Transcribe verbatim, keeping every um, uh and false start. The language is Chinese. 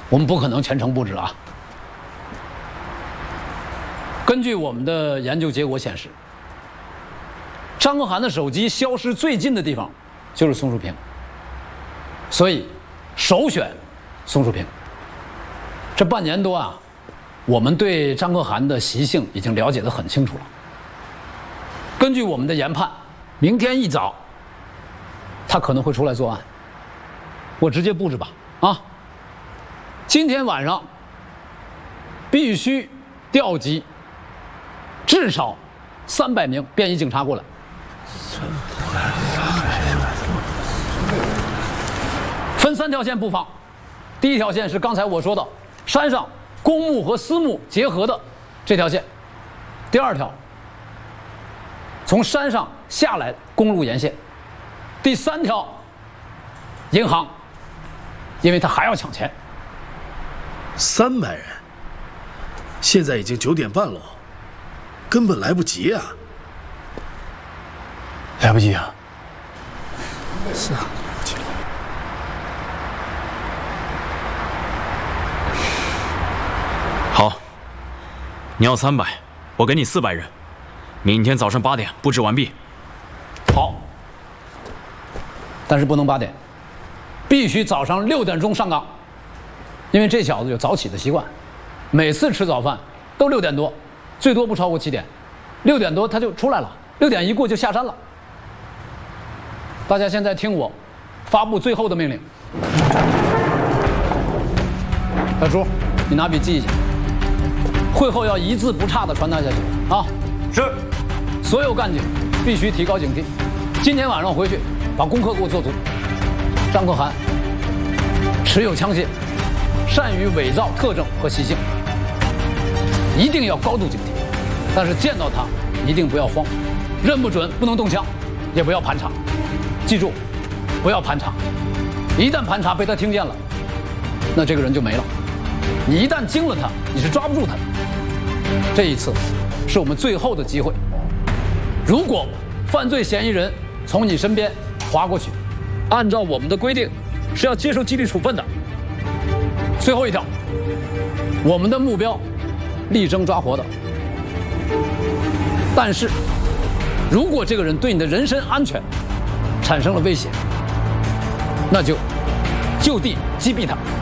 我们不可能全程布置啊。根据我们的研究结果显示，张克涵的手机消失最近的地方就是松树坪，所以首选松树坪。这半年多啊，我们对张克涵的习性已经了解得很清楚了。根据我们的研判，明天一早他可能会出来作案。我直接布置吧，啊！今天晚上必须调集至少三百名便衣警察过来。分三条线布防，第一条线是刚才我说的山上公墓和私墓结合的这条线，第二条从山上下来公路沿线，第三条银行，因为他还要抢钱。 三百人，现在已经九点半了，根本来不及啊！ 来不及啊！ 是啊。 好，你要三百，我给你四百人，明天早上八点布置完毕。 好，但是不能八点，必须早上六点钟上岗，因为这小子有早起的习惯，每次吃早饭都六点多，最多不超过七点，六点多他就出来了，六点一过就下山了。大家现在听我发布最后的命令。小朱，你拿笔记一下。会后要一字不差地传达下去啊！ 是， 所有干警必须提高警惕。今天晚上回去把功课给我做足。张克涵持有枪械，善于伪造特征和习性，一定要高度警惕。但是见到他一定不要慌，认不准不能动枪，也不要盘查。记住，不要盘查，一旦盘查被他听见了，那这个人就没了。你一旦惊了他，你是抓不住他的。这一次是我们最后的机会。如果犯罪嫌疑人从你身边划过去，按照我们的规定是要接受纪律处分的。最后一条，我们的目标力争抓活的。但是，如果这个人对你的人身安全产生了威胁，那就就地击毙他。